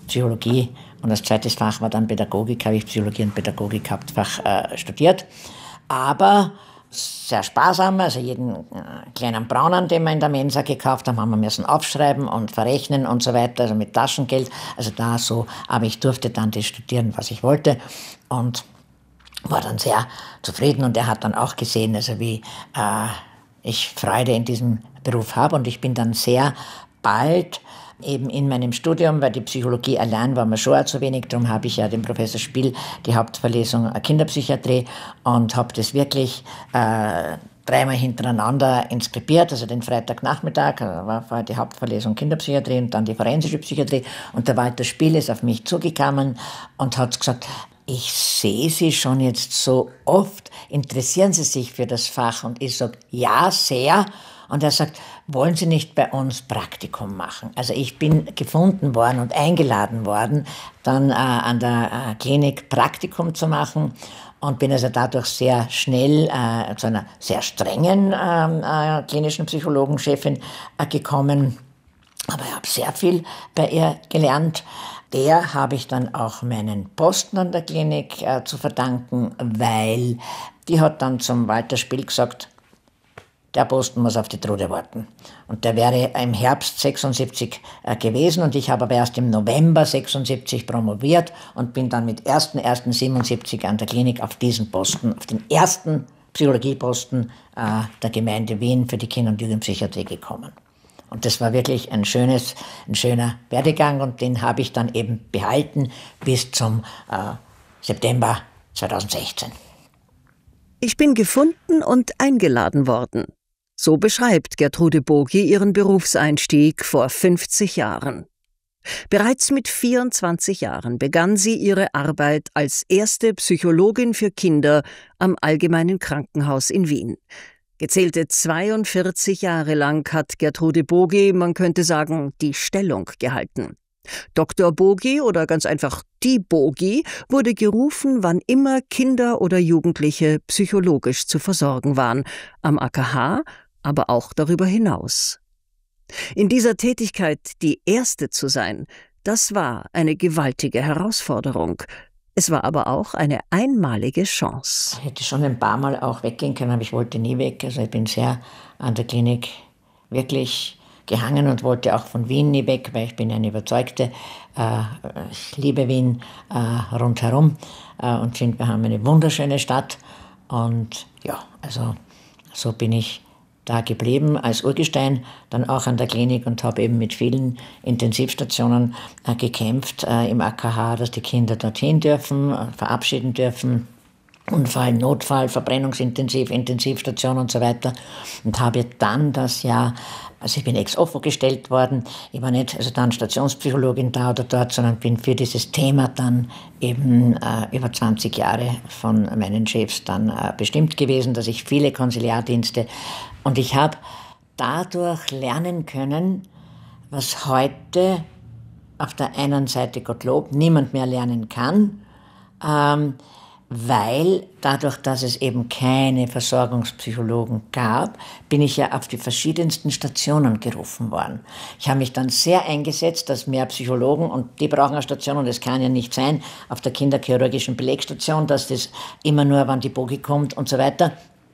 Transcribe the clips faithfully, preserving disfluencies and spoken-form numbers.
Psychologie und als zweites Fach war dann Pädagogik, habe ich Psychologie und Pädagogik Hauptfach äh, studiert. Aber sehr sparsam, also jeden äh, kleinen Braunen, den wir in der Mensa gekauft haben, haben wir müssen aufschreiben und verrechnen und so weiter, also mit Taschengeld. Also da so, aber ich durfte dann das studieren, was ich wollte und war dann sehr zufrieden und er hat dann auch gesehen, also wie äh, ich Freude in diesem Beruf habe und ich bin dann sehr bald eben in meinem Studium, weil die Psychologie allein war mir schon auch zu wenig, darum habe ich ja den Professor Spiel die Hauptverlesung Kinderpsychiatrie und habe das wirklich äh, dreimal hintereinander inskribiert, also den Freitagnachmittag war vorher die Hauptverlesung Kinderpsychiatrie und dann die forensische Psychiatrie und der Walter Spiel ist auf mich zugekommen und hat gesagt, ich sehe Sie schon jetzt so oft, interessieren Sie sich für das Fach? Und ich sage, ja, sehr. Und er sagt, wollen Sie nicht bei uns Praktikum machen? Also ich bin gefunden worden und eingeladen worden, dann äh, an der äh, Klinik Praktikum zu machen und bin also dadurch sehr schnell äh, zu einer sehr strengen äh, äh, klinischen Psychologenchefin äh, gekommen. Aber ich habe sehr viel bei ihr gelernt. Der habe ich dann auch meinen Posten an der Klinik äh, zu verdanken, weil die hat dann zum Walter Spiel gesagt, der Posten muss auf die Trude warten. Und der wäre im Herbst sechsundsiebzig äh, gewesen und ich habe aber erst im November sechsundsiebzig promoviert und bin dann mit ersten ersten siebenundsiebzig an der Klinik auf diesen Posten, auf den ersten Psychologieposten äh, der Gemeinde Wien für die Kinder- und Jugendpsychiatrie gekommen. Und das war wirklich ein schönes, ein schöner Werdegang und den habe ich dann eben behalten bis zum äh, September zweitausendsechzehn. Ich bin gefunden und eingeladen worden. So beschreibt Gertrude Bogi ihren Berufseinstieg vor fünfzig Jahren. Bereits mit vierundzwanzig Jahren begann sie ihre Arbeit als erste Psychologin für Kinder am Allgemeinen Krankenhaus in Wien. Gezählte zweiundvierzig Jahre lang hat Gertrude Bogi, man könnte sagen, die Stellung gehalten. Doktor Bogi oder ganz einfach die Bogi wurde gerufen, wann immer Kinder oder Jugendliche psychologisch zu versorgen waren, am A K H, aber auch darüber hinaus. In dieser Tätigkeit die Erste zu sein, das war eine gewaltige Herausforderung. Es war aber auch eine einmalige Chance. Ich hätte schon ein paar Mal auch weggehen können, aber ich wollte nie weg. Also ich bin sehr an der Klinik wirklich gehangen und wollte auch von Wien nie weg, weil ich bin eine Überzeugte. Äh, ich liebe Wien äh, rundherum äh, und finde, wir haben eine wunderschöne Stadt. Und ja, also so bin ich da geblieben als Urgestein, dann auch an der Klinik und habe eben mit vielen Intensivstationen äh, gekämpft äh, im A K H, dass die Kinder dorthin dürfen, äh, verabschieden dürfen. Unfall, Notfall, Verbrennungsintensiv, Intensivstation und so weiter. Und habe dann das Jahr, also ich bin ex-offo gestellt worden, ich war nicht also dann Stationspsychologin da oder dort, sondern bin für dieses Thema dann eben äh, über zwanzig Jahre von meinen Chefs dann äh, bestimmt gewesen, dass ich viele Konsiliardienste und ich habe dadurch lernen können, was heute auf der einen Seite Gottlob niemand mehr lernen kann, ähm, weil dadurch, dass es eben keine Versorgungspsychologen gab, bin ich ja auf die verschiedensten Stationen gerufen worden. Ich habe mich dann sehr eingesetzt, dass mehr Psychologen, und die brauchen eine Station, und es kann ja nicht sein, auf der kinderchirurgischen Belegstation, dass das immer nur, wann die Bogi kommt und so weiter.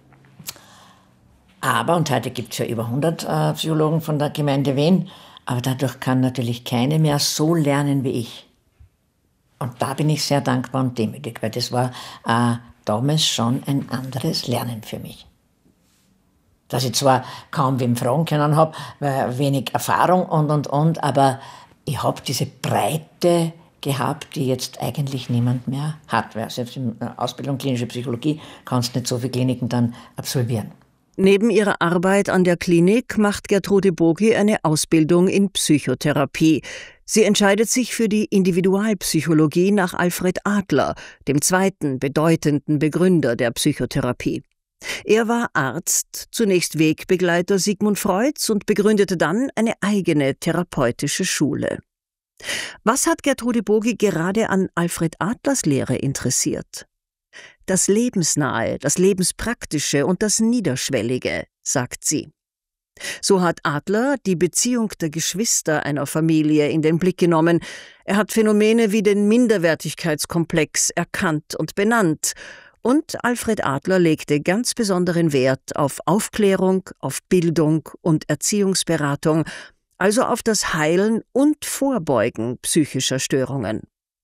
Aber, und heute gibt es ja über hundert äh, Psychologen von der Gemeinde Wien, aber dadurch kann natürlich keine mehr so lernen wie ich. Und da bin ich sehr dankbar und demütig, weil das war äh, damals schon ein anderes Lernen für mich. Dass ich zwar kaum wem fragen können habe, weil wenig Erfahrung und, und, und, aber ich habe diese Breite gehabt, die jetzt eigentlich niemand mehr hat. Weil selbst in der Ausbildung klinische Psychologie kannst du nicht so viele Kliniken dann absolvieren. Neben ihrer Arbeit an der Klinik macht Gertrude Bogi eine Ausbildung in Psychotherapie. Sie entscheidet sich für die Individualpsychologie nach Alfred Adler, dem zweiten bedeutenden Begründer der Psychotherapie. Er war Arzt, zunächst Wegbegleiter Sigmund Freuds und begründete dann eine eigene therapeutische Schule. Was hat Gertrude Bogi gerade an Alfred Adlers Lehre interessiert? Das Lebensnahe, das Lebenspraktische und das Niederschwellige, sagt sie. So hat Adler die Beziehung der Geschwister einer Familie in den Blick genommen. Er hat Phänomene wie den Minderwertigkeitskomplex erkannt und benannt. Und Alfred Adler legte ganz besonderen Wert auf Aufklärung, auf Bildung und Erziehungsberatung, also auf das Heilen und Vorbeugen psychischer Störungen.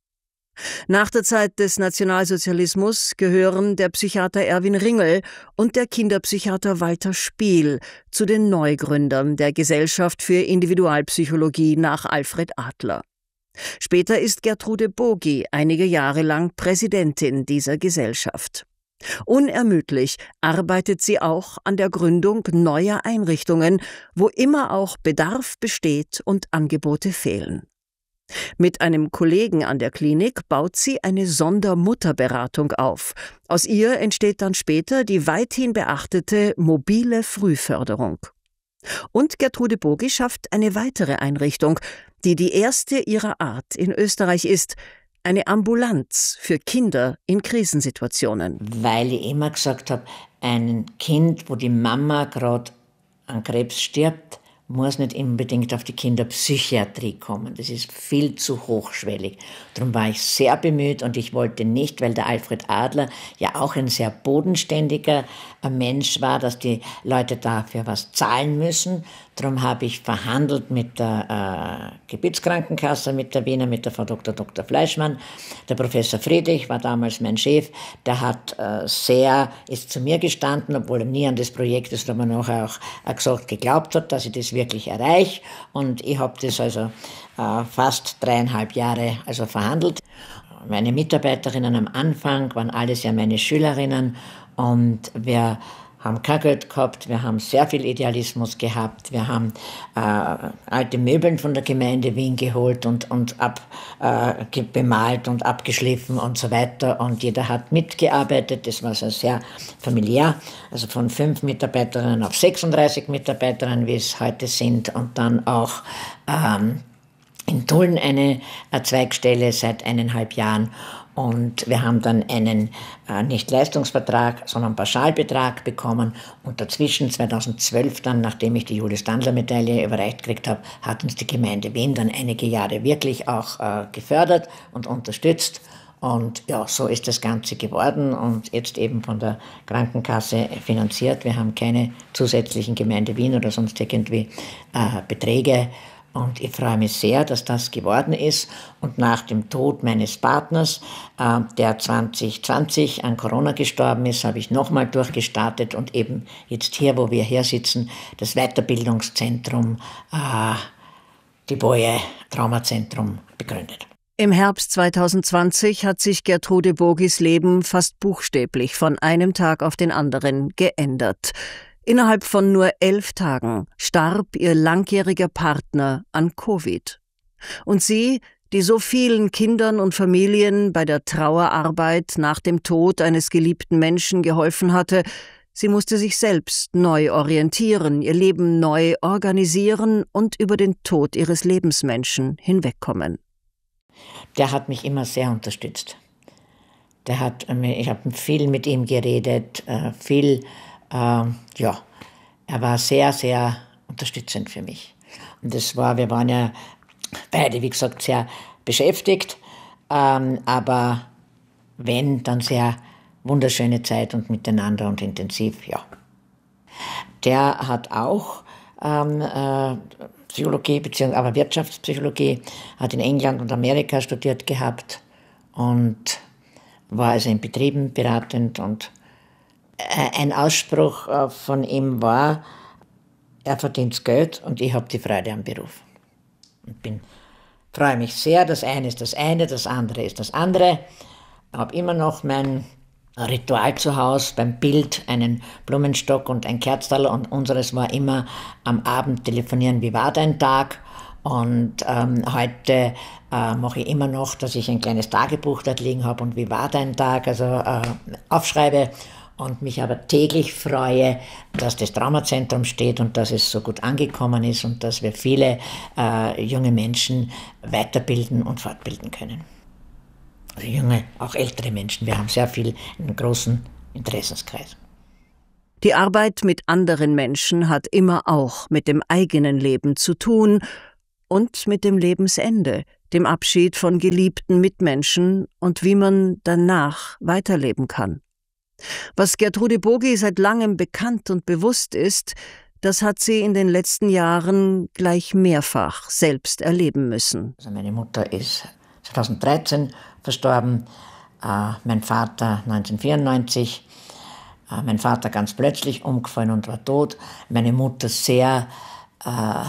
Nach der Zeit des Nationalsozialismus gehören der Psychiater Erwin Ringel und der Kinderpsychiater Walter Spiel zu den Neugründern der Gesellschaft für Individualpsychologie nach Alfred Adler. Später ist Gertrude Bogi einige Jahre lang Präsidentin dieser Gesellschaft. Unermüdlich arbeitet sie auch an der Gründung neuer Einrichtungen, wo immer auch Bedarf besteht und Angebote fehlen. Mit einem Kollegen an der Klinik baut sie eine Sondermutterberatung auf. Aus ihr entsteht dann später die weithin beachtete mobile Frühförderung. Und Gertrude Bogi schafft eine weitere Einrichtung, die die erste ihrer Art in Österreich ist, eine Ambulanz für Kinder in Krisensituationen. Weil ich immer gesagt habe, ein Kind, wo die Mama gerade an Krebs stirbt, muss nicht unbedingt auf die Kinderpsychiatrie kommen. Das ist viel zu hochschwellig. Darum war ich sehr bemüht und ich wollte nicht, weil der Alfred Adler ja auch ein sehr bodenständiger Mensch war, dass die Leute dafür was zahlen müssen. Darum habe ich verhandelt mit der äh, Gebietskrankenkasse, mit der Wiener, mit der Frau Doktor Doktor Fleischmann. Der Professor Friedrich war damals mein Chef. Der hat äh, sehr, ist zu mir gestanden, obwohl er nie an das Projekt, das aber nachher auch äh, gesagt, geglaubt hat, dass ich das wirklich erreiche. Und ich habe das also äh, fast dreieinhalb Jahre also verhandelt. Meine Mitarbeiterinnen am Anfang waren alles ja meine Schülerinnen und wir haben kein Geld gehabt, wir haben sehr viel Idealismus gehabt, wir haben äh, alte Möbeln von der Gemeinde Wien geholt und, und ab, äh, bemalt und abgeschliffen und so weiter und jeder hat mitgearbeitet, das war so sehr familiär, also von fünf Mitarbeiterinnen auf sechsunddreißig Mitarbeiterinnen, wie es heute sind und dann auch ähm, in Tulln eine Zweigstelle seit eineinhalb Jahren und wir haben dann einen äh, nicht Leistungsvertrag, sondern Pauschalbetrag bekommen und dazwischen zweitausendzwölf dann, nachdem ich die Julius-Standler-Medaille überreicht gekriegt habe, hat uns die Gemeinde Wien dann einige Jahre wirklich auch äh, gefördert und unterstützt und ja, so ist das Ganze geworden und jetzt eben von der Krankenkasse finanziert. Wir haben keine zusätzlichen Gemeinde Wien oder sonst irgendwie äh, Beträge. Und ich freue mich sehr, dass das geworden ist. Und nach dem Tod meines Partners, äh, der zwanzig zwanzig an Corona gestorben ist, habe ich nochmal durchgestartet und eben jetzt hier, wo wir hier sitzen, das Weiterbildungszentrum, äh, die Boje Traumazentrum begründet. Im Herbst zweitausendzwanzig hat sich Gertrude Bogis Leben fast buchstäblich von einem Tag auf den anderen geändert. Innerhalb von nur elf Tagen starb ihr langjähriger Partner an Covid. Und sie, die so vielen Kindern und Familien bei der Trauerarbeit nach dem Tod eines geliebten Menschen geholfen hatte, sie musste sich selbst neu orientieren, ihr Leben neu organisieren und über den Tod ihres Lebensmenschen hinwegkommen. Der hat mich immer sehr unterstützt. Der hat, ich habe viel mit ihm geredet, viel Ähm, ja, er war sehr, sehr unterstützend für mich. Und das war, wir waren ja beide, wie gesagt, sehr beschäftigt, ähm, aber wenn, dann sehr wunderschöne Zeit und miteinander und intensiv, ja. Der hat auch ähm, äh, Psychologie, beziehungsweise aber Wirtschaftspsychologie, hat in England und Amerika studiert gehabt und war also in Betrieben beratend und ein Ausspruch von ihm war, er verdient Geld und ich habe die Freude am Beruf. Und bin, freue mich sehr, das eine ist das eine, das andere ist das andere. Ich habe immer noch mein Ritual zu Hause, beim Bild einen Blumenstock und ein Kerztal und unseres war immer am Abend telefonieren, wie war dein Tag? Und ähm, heute äh, mache ich immer noch, dass ich ein kleines Tagebuch dort liegen habe und wie war dein Tag, also äh, aufschreibe. Und mich aber täglich freue, dass das Traumazentrum steht und dass es so gut angekommen ist und dass wir viele äh, junge Menschen weiterbilden und fortbilden können. Also junge, auch ältere Menschen. Wir haben sehr viel, einen großen Interessenskreis. Die Arbeit mit anderen Menschen hat immer auch mit dem eigenen Leben zu tun und mit dem Lebensende, dem Abschied von geliebten Mitmenschen und wie man danach weiterleben kann. Was Gertrude Bogi seit langem bekannt und bewusst ist, das hat sie in den letzten Jahren gleich mehrfach selbst erleben müssen. Also meine Mutter ist zweitausenddreizehn verstorben, äh, mein Vater neunzehnhundertvierundneunzig, äh, mein Vater ganz plötzlich umgefallen und war tot, meine Mutter sehr äh,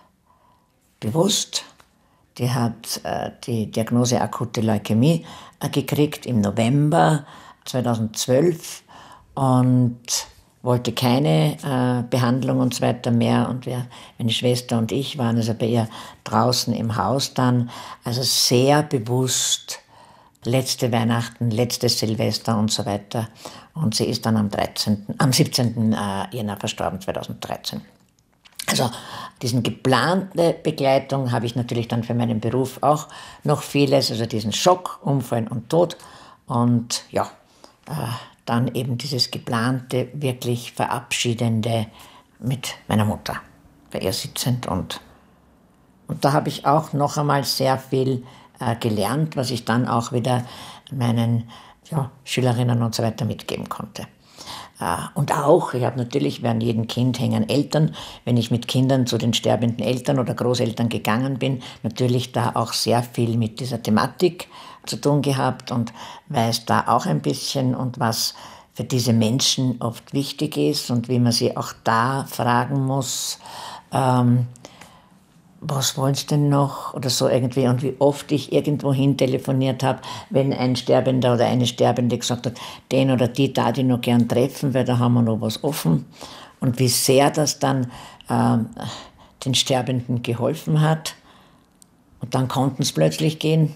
bewusst. Die hat äh, die Diagnose akute Leukämie äh, gekriegt im November zweitausendzwölf und wollte keine äh, Behandlung und so weiter mehr. Und wir, meine Schwester und ich waren also bei ihr draußen im Haus dann, also sehr bewusst letzte Weihnachten, letztes Silvester und so weiter. Und sie ist dann am dreizehnten, am siebzehnten Äh, Jänner verstorben, zweitausenddreizehn. Also diesen geplante Begleitung habe ich natürlich dann für meinen Beruf auch noch vieles, also diesen Schock, Unfall und Tod und ja, äh, dann eben dieses geplante, wirklich Verabschiedende mit meiner Mutter, bei ihr sitzend und, und da habe ich auch noch einmal sehr viel äh, gelernt, was ich dann auch wieder meinen ja, Schülerinnen und so weiter mitgeben konnte. Und auch, ich habe natürlich, wie an jedem Kind hängen Eltern, wenn ich mit Kindern zu den sterbenden Eltern oder Großeltern gegangen bin, natürlich da auch sehr viel mit dieser Thematik zu tun gehabt und weiß da auch ein bisschen und was für diese Menschen oft wichtig ist und wie man sie auch da fragen muss, ähm, was wollen Sie denn noch oder so irgendwie und wie oft ich irgendwo hin telefoniert habe, wenn ein Sterbender oder eine Sterbende gesagt hat, den oder die da die noch gern treffen, weil da haben wir noch was offen und wie sehr das dann ähm, den Sterbenden geholfen hat und dann konnten es plötzlich gehen.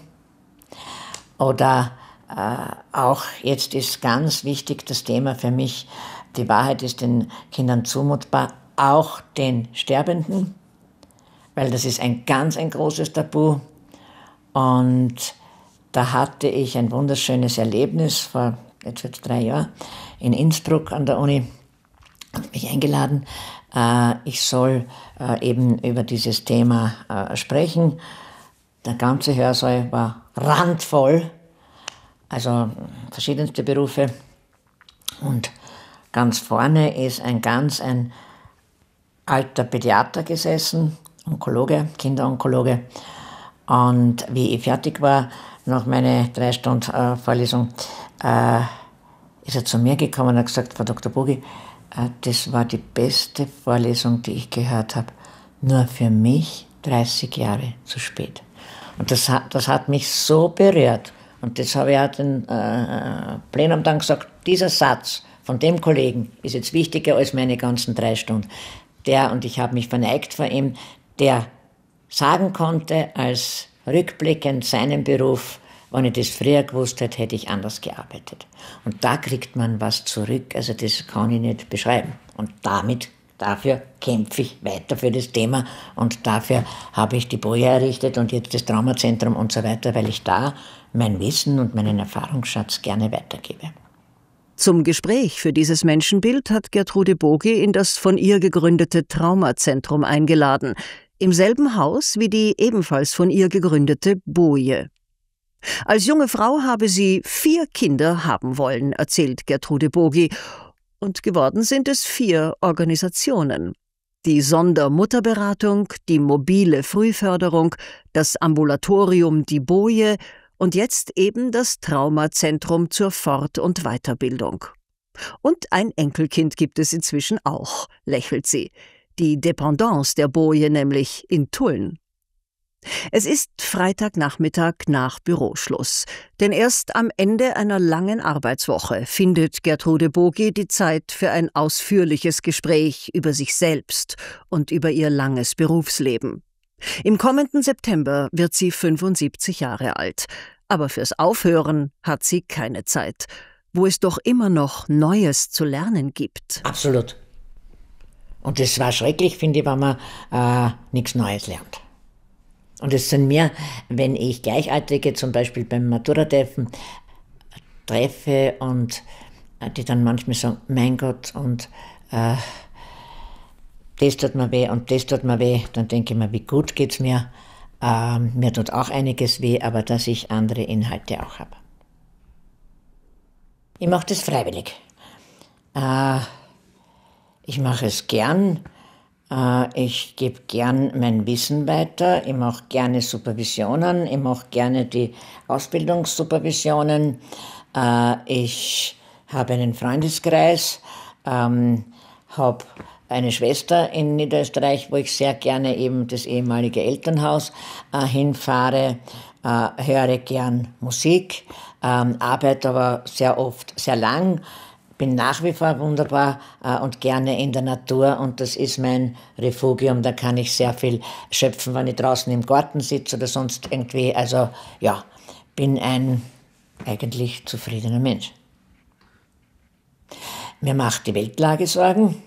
Oder äh, auch jetzt ist ganz wichtig das Thema für mich, die Wahrheit ist den Kindern zumutbar, auch den Sterbenden, weil das ist ein ganz ein großes Tabu. Und da hatte ich ein wunderschönes Erlebnis vor jetzt wird drei Jahren in Innsbruck an der Uni und mich eingeladen. Äh, ich soll äh, eben über dieses Thema äh, sprechen. Der ganze Hörsaal war randvoll, also verschiedenste Berufe. Und ganz vorne ist ein ganz ein alter Pädiater gesessen, Onkologe, Kinderonkologe. Und wie ich fertig war, nach meiner drei Stunden äh, Vorlesung, äh, ist er zu mir gekommen und hat gesagt, Frau Doktor Bogi, äh, das war die beste Vorlesung, die ich gehört habe. Nur für mich dreißig Jahre zu spät. Und das hat, das hat mich so berührt. Und das habe ich auch den äh, Plenum dann gesagt, dieser Satz von dem Kollegen ist jetzt wichtiger als meine ganzen drei Stunden. Der, und ich habe mich verneigt vor ihm, der sagen konnte, als rückblickend seinen Beruf, wenn ich das früher gewusst hätte, hätte ich anders gearbeitet. Und da kriegt man was zurück, also das kann ich nicht beschreiben. Und damit, dafür kämpfe ich weiter für das Thema und dafür habe ich die Boja errichtet und jetzt das Traumazentrum und so weiter, weil ich da mein Wissen und meinen Erfahrungsschatz gerne weitergebe. Zum Gespräch für dieses Menschenbild hat Gertrude Bogi in das von ihr gegründete Traumazentrum eingeladen, im selben Haus wie die ebenfalls von ihr gegründete Boje. Als junge Frau habe sie vier Kinder haben wollen, erzählt Gertrude Bogi, und geworden sind es vier Organisationen. Die Sondermutterberatung, die mobile Frühförderung, das Ambulatorium Die Boje und jetzt eben das Traumazentrum zur Fort- und Weiterbildung. Und ein Enkelkind gibt es inzwischen auch, lächelt sie. Die Dependance der Boje nämlich in Tulln. Es ist Freitagnachmittag nach Büroschluss, denn erst am Ende einer langen Arbeitswoche findet Gertrude Bogi die Zeit für ein ausführliches Gespräch über sich selbst und über ihr langes Berufsleben. Im kommenden September wird sie fünfundsiebzig Jahre alt, aber fürs Aufhören hat sie keine Zeit, wo es doch immer noch Neues zu lernen gibt. Absolut. Und das war schrecklich, finde ich, wenn man äh, nichts Neues lernt. Und es sind mir, wenn ich Gleichaltrige zum Beispiel beim Matura-Treffen treffe und die dann manchmal sagen, mein Gott, und äh, das tut mir weh und das tut mir weh. Dann denke ich mir, wie gut geht's mir? Ähm, mir tut auch einiges weh, aber dass ich andere Inhalte auch habe. Ich mache das freiwillig. Äh, ich mache es gern. Äh, ich gebe gern mein Wissen weiter. Ich mache gerne Supervisionen. Ich mache gerne die Ausbildungssupervisionen. Äh, ich habe einen Freundeskreis, ähm, habe eine Schwester in Niederösterreich, wo ich sehr gerne eben das ehemalige Elternhaus äh, hinfahre, äh, höre gern Musik, ähm, arbeite aber sehr oft sehr lang, bin nach wie vor wunderbar äh, und gerne in der Natur, und das ist mein Refugium, da kann ich sehr viel schöpfen, wenn ich draußen im Garten sitze oder sonst irgendwie, also ja, bin ein eigentlich zufriedener Mensch. Mir macht die Weltlage Sorgen.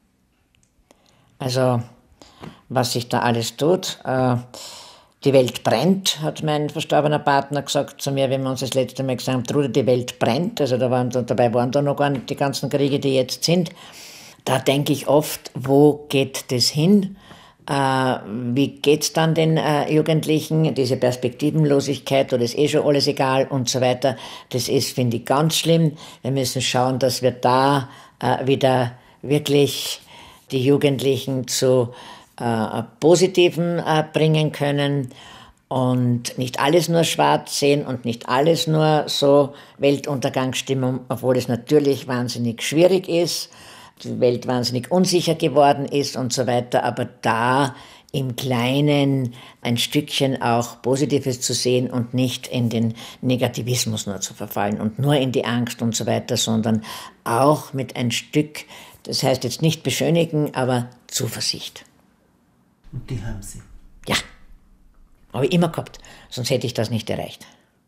Also, was sich da alles tut. Äh, die Welt brennt, hat mein verstorbener Partner gesagt zu mir, wenn wir uns das letzte Mal gesagt haben, Trude, die Welt brennt. Also da waren, dabei waren da noch gar nicht die ganzen Kriege, die jetzt sind. Da denke ich oft, wo geht das hin? Äh, wie geht's dann den äh, Jugendlichen? Diese Perspektivenlosigkeit, oder ist eh schon alles egal und so weiter. Das ist, finde ich, ganz schlimm. Wir müssen schauen, dass wir da äh, wieder wirklich die Jugendlichen zu äh, Positiven äh, bringen können und nicht alles nur schwarz sehen und nicht alles nur so Weltuntergangsstimmung, obwohl es natürlich wahnsinnig schwierig ist, die Welt wahnsinnig unsicher geworden ist und so weiter, aber da im Kleinen ein Stückchen auch Positives zu sehen und nicht in den Negativismus nur zu verfallen und nur in die Angst und so weiter, sondern auch mit ein Stück, das heißt jetzt nicht beschönigen, aber Zuversicht. Und die haben Sie? Ja, habe ich immer gehabt, sonst hätte ich das nicht erreicht.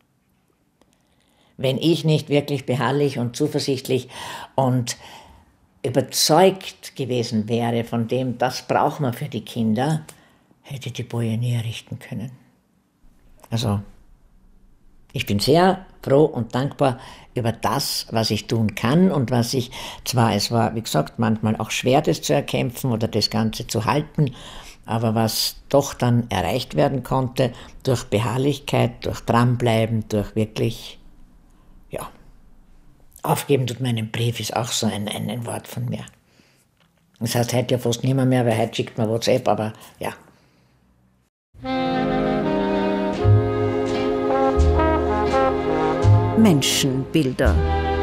Wenn ich nicht wirklich beharrlich und zuversichtlich und überzeugt gewesen wäre von dem, das brauchen wir für die Kinder, hätte die Boje nie errichten können. Also, ich bin sehr froh und dankbar über das, was ich tun kann und was ich, zwar es war, wie gesagt, manchmal auch schwer, das zu erkämpfen oder das Ganze zu halten, aber was doch dann erreicht werden konnte, durch Beharrlichkeit, durch Dranbleiben, durch wirklich, ja, aufgeben tut meinen Brief, ist auch so ein, ein, ein Wort von mir. Das heißt heute ja fast niemand mehr, weil heute schickt man WhatsApp, aber ja. Menschenbilder.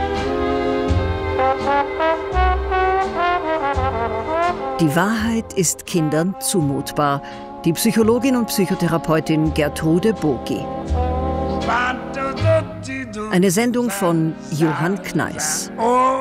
Die Wahrheit ist Kindern zumutbar. Die Psychologin und Psychotherapeutin Gertrude Bogi. Eine Sendung von Johann Kneis.